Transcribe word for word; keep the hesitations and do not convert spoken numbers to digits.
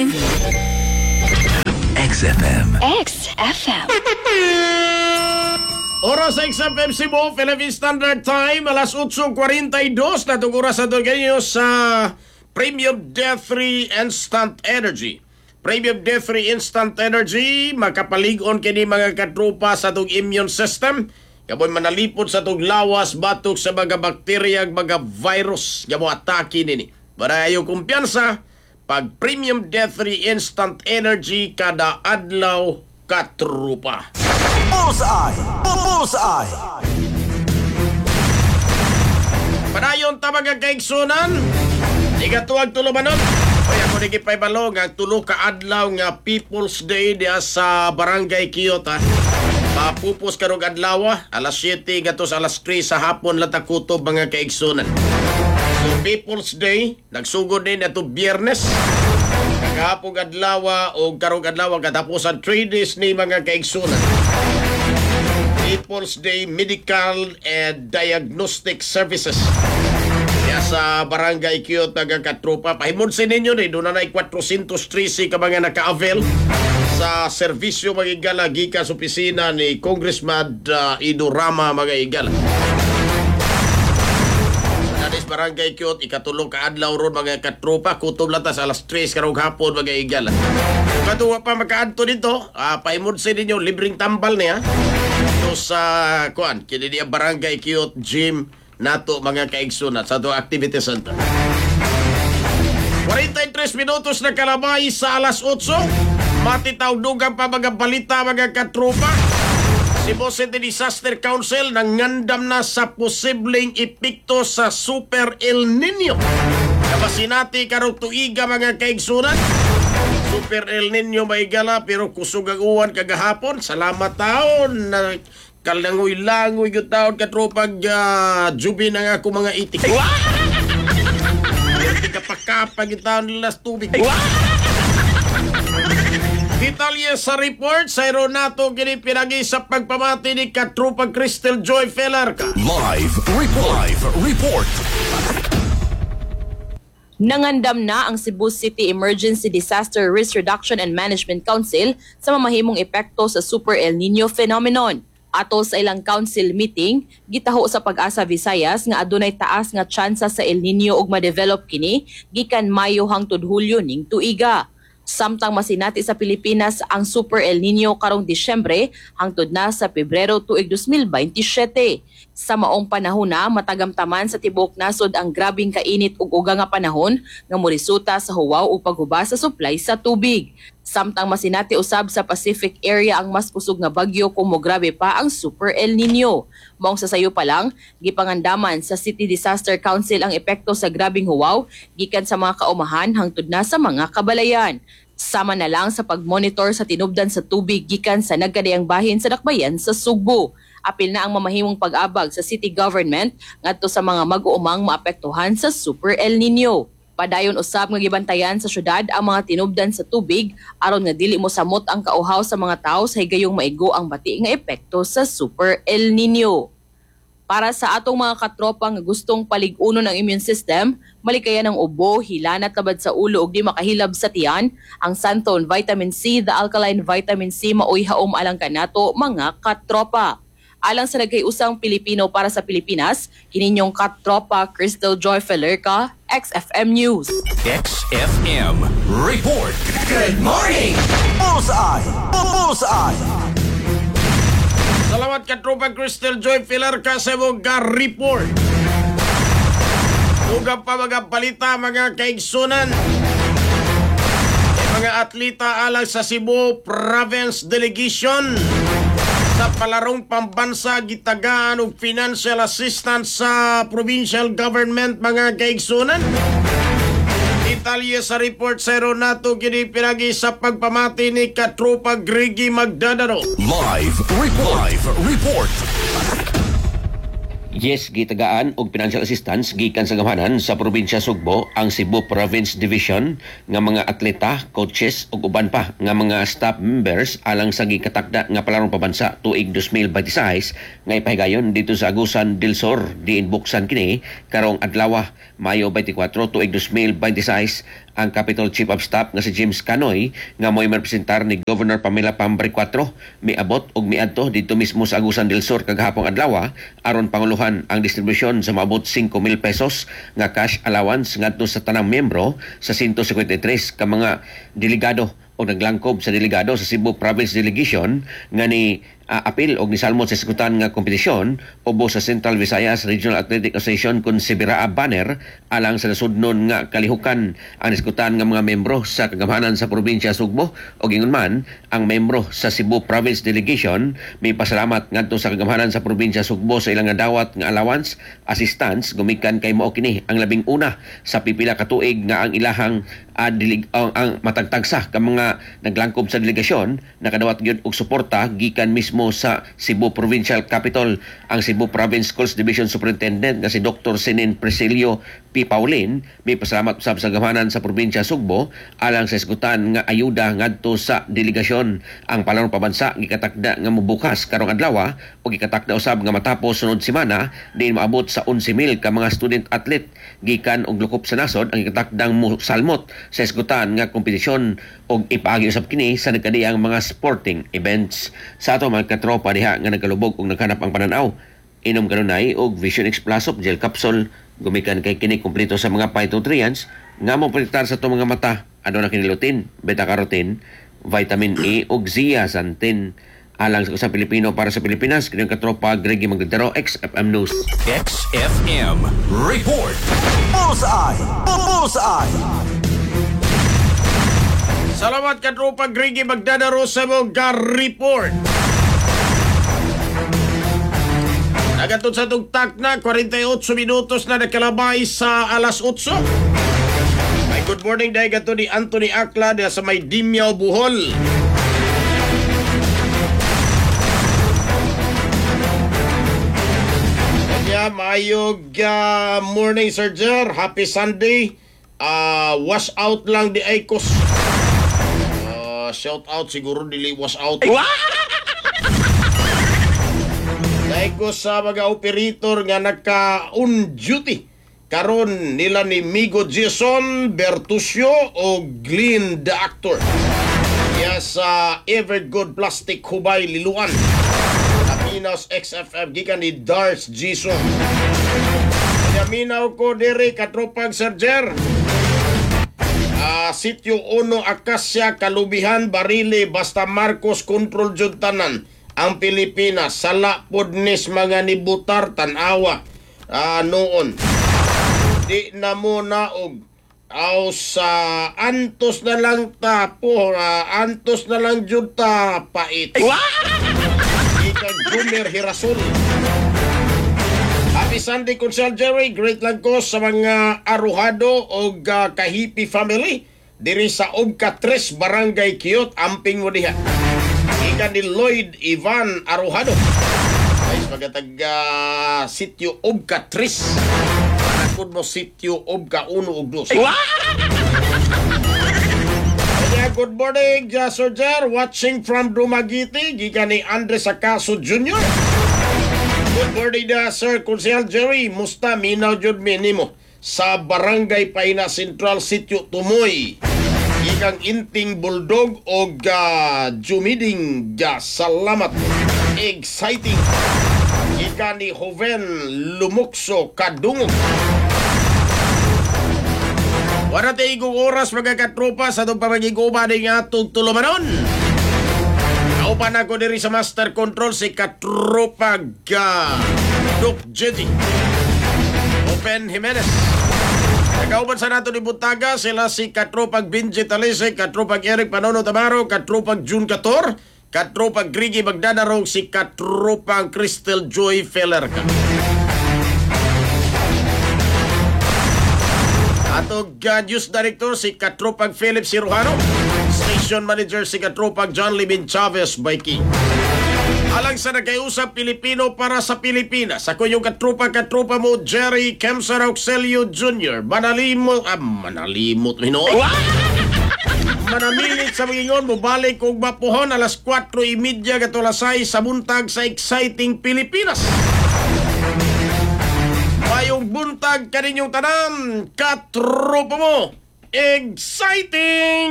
morning. X F M. X F M. Oras sa X F M Cebu, Philippine Standard Time, alas eight forty-two na itong oras na ito kayo sa Premium D three Instant Energy. Premium D three Instant Energy, makapalig-on kini mga katrupa sa itong immune system. Kaboy manalipod sa itong lawas, batok sa mga bakterya, mga virus, kamo atake nini. Para ayaw kumpiyansa, pag Premium D three Instant Energy kada adlaw katrupa. Bullseye! Bullseye! Padayon tabagang kaigsunan, igatuwag tulumanon. Oy, ako nagipay balong ang tulo ka adlaw nga People's Day diya sa Barangay Quiyota. Mapupos karong adlaw, alas siyete gatos alas tres sa hapon latakutob mga kaigsunan. So People's Day, nagsugod din ato Biyernes. Kagahapong adlaw o karong adlaw katapusan three days ni mga kaigsunan. People's Day Medical and Diagnostic Services. Kaya sa Barangay Quiyota nga katrupa, pahimunsin ninyo rin, doon na na four oh three ka mga naka-avail sa serbisyo mga igala gikan sa opisina ni Congressman uh, Ido Rama mga igala. Sa Nadis Barangay Quiyota, ikatulong ka adlaw ron mga katrupa, kutob latas alas tres karong hapon mga igala. Kung katuwa pa makaadto dito, uh, pahimunsin ninyo, libreng tambal niya. Sa kuan kini dia Barangay Quiyota Gym nato mga kaigsunan sa to activity center. forty-three minutos na kalabay sa alas eight. Matitaw dugang pa mga balita mga katrupa. Cebu City Disaster Council nangandam na sa posibleng epekto sa Super El Nino. Kabasinati karong tuiga mga kaigsunan. Super El Nino may gala pero kusog ang uwan kagahapon. Salamat taon na kalangoy-langoy yung taon katropag uh, jubi na nga ako mga itik. Hindi ka pakapag yung taon nila tubig. Detalye sa report sa Aeronato ginipinagi sa pagpamati ni katropag Crystal Joy Felarca. Live report. Live report. Nangandam na ang Cebu City Emergency Disaster Risk Reduction and Management Council sa mamahimong epekto sa Super El Nino phenomenon. Atol sa ilang council meeting, gitaho sa Pag-asa Visayas nga adunay taas nga tsansa sa El Nino ug ma-develop kini gikan Mayo hangtod Hulyo ning tuiga. Samtang masinati sa Pilipinas ang Super El Nino karong Disyembre hangtod na sa Pebrero tuig twenty twenty-seven. Sa maong panahon na matagamtaman sa tibuok nasod ang grabing kainit ug uga nga panahon nga moresulta sa huwaw o paghuba sa supply sa tubig. Samtang masinati usab sa Pacific area ang mas kusog nga bagyo kung mograbe pa ang Super El Nino. Maong sa sayo pa lang, gipangandaman sa City Disaster Council ang epekto sa grabing huwaw gikan sa mga kaumahan hangtod na sa mga kabalayan. Sama na lang sa pagmonitor sa tinubdan sa tubig gikan sa nagkadayang bahin sa dakbayan sa Sugbo. Apil na ang mamahimong pag-abag sa city government ngadto sa mga mag-uumang maapektuhan sa Super El Nino. Padayon usab nga gibantayan sa syudad ang mga tinubdan sa tubig aron nga dili mosamot ang kauhaw sa mga tawo sa higayong maigo ang bati nga epekto sa Super El Nino. Para sa atong mga katropa nga gustong palig-unon ang immune system, malikayan ang ubo, hilana, tabad sa ulo ug di makahilab sa tiyan, ang Santon Vitamin C, the alkaline vitamin C maoy haom alang kanato mga katropa. Alang sa nagkayusang Pilipino para sa Pilipinas, kininyong katropa Crystal Joy Felarca, X F M News. X F M report. Good morning. Bullseye. Bullseye. Salamat katropa Crystal Joy Felarca sa mga report. Dugang pa mga balita mga kaigsunan. Mga atleta alang sa Cebu Province Delegation sa palarong pambansa gitagaan og financial assistance sa provincial government mga kaigsunan. Detalye sa report sa Aeronato ginipinagi sa pagpamati ni katropa Grigi Magdadano. Live report. Live report. Yes, gitagaan og financial assistance gikan sa gamhanan sa probinsya Sugbo ang Cebu Province Division nga mga atleta, coaches ug uban pa nga mga staff members alang sa gikatakda nga palarong pabansa tuig twenty twenty-six nga ipahigayon dito sa Agusan del Sur diin buksan kini karong adlaw Mayo twenty-four tuig twenty twenty-six ang Capitol Chief of Staff nga si James Canoy nga mo'y representar ni Governor Pamela Pambray four miabot og miadto dito mismo sa Agusan del Sur kagahapong adlaw aron panguluhan ang distribusyon sa maabot five mil pesos nga cash allowance ngadto sa tanang miyembro sa one fifty-three ka mga delegado o naglangkob sa delegado sa Cebu Province Delegation nga ni uh, apil og nisalmot sa sekutan nga kompetisyon ubo sa Central Visayas Regional Athletic Association kun si Biraa Banner alang sa nasudnon nga kalihukan ang niskutan nga mga membro sa kagamhanan sa probinsya Sugbo o gingon man ang membro sa Cebu Province Delegation may pasalamat ngadto sa kagamhanan sa probinsya Sugbo sa ilang nga dawat nga allowance assistance gumikan kay mao kini ang labing una sa pipila ka tuig nga ang ilahang uh, dilig, uh, ang matagtagsa ka mga naglangkob sa delegasyon nakadawat gyud og suporta gikan mismo sa Cebu Provincial Capital ang Cebu Province Schools Division Superintendent nga si Doctor Sinin Presilio P. Paulin may pasalamat usab sa gamanan sa probinsya Sugbo alang sa isgutan nga ayuda ngadto sa delegasyon ang palarong pabansa gikatakda nga mobukas karong adlaw o gikatakda usab nga matapos sunod semana din maabot sa eleven mil ka mga student athlete gikan og lukop sa nasod ang gikatakdang mosalmot sa isgutan nga kompetisyon og ipaagi usab kini sa nagkadiyang mga sporting events sa ato mga katropa diha nga nagkalubog og naghanap ang pananaw inom kanunay og Vision X Plus of Gel Capsule gumikan kay kini kumpleto sa mga phytonutrients nga mo protektar sa itong mga mata ano na kinilutin, beta-carotene, vitamin A ug zeaxanthin alang sa usang Pilipino para sa Pilipinas kini katropa Greggy Magdadero X F M News. X F M Report. Bullseye. Bullseye. Salamat katropa Greggy Magdadero sa mga report. Nagatod sa tugtak na forty-eight minutos na nakalabay sa alas eight. Ay good morning dahil gato ni Anthony Akla diha sa may Dimyaw, Bohol. Kanya mayog uh, morning Sir Jer. Happy Sunday. Uh, wash out lang di Aikos. Uh, shout out siguro dili wash out. Dahil ko sa mga operator nga naka-on duty karon nila ni Migo Jason Bertusio o Glenn the Actor kaya sa Evergood Plastic Hubay Liluan Kaminaw X F M gikan ni Dars Jason kaya minaw ko diri katropag Serger uh, Sitio Uno Acacia Kalubihan Barile Basta Marcos Control Jud tanan ang Pilipinas sala podnis mga nibutar tanawa uh, noon di na mo na og aw sa antos na lang ta po uh, antos na lang jud ta pait ikag Jumer Hirasol. Happy Sunday Consel Jerry, great lang ko sa mga aruhado og uh, kahipi family diri sa Obka tres Barangay Kiyot amping mo diha ikan ni Lloyd Ivan Arujado ay magatag uh, sitio Obka tres panakod mo sitio Obka uno ug dos. Kaya good morning uh, Sir Jer, watching from Dumaguete gikan ni Andres Acaso Junior Good morning na uh, Sir Consel Jerry, musta minaw jud minimo sa Barangay Paina Central Sitio Tumoy ikang inting buldog o uh, jumiding uh, salamat exciting ika ni Joven Lumukso Kadungog. Wala tayo igong oras mga katropa sa itong pamagiguba ng atong tulumanon. Kaupan ako diri sa Master Control si katropa uh, Doc Jetty Open Jimenez. Nagauban sa nato ni Butaga, sila si Katropag Benji Talise, Katropag Eric Panono Tamaro, Katropag June Cator, Katropag Grigi Magdadarong, si Katropag Crystal Joy Fellerka. Atog uh, News Director si Katropag Philip Cirujano, Station Manager si Katropag John Libin Chavez Baiki. Alang sa nagayusap Pilipino para sa Pilipinas. Ako yung katrupa-katrupa mo, Jerry Kemsar Auxelio Junior Manalimot, ah, manalimot, minoon. Manamilit sa mga mo, balik kong mapuhon alas kwatro y media katulasay sa buntag sa exciting Pilipinas. Mayong buntag kaninyong tanam, katrupa mo. Exciting!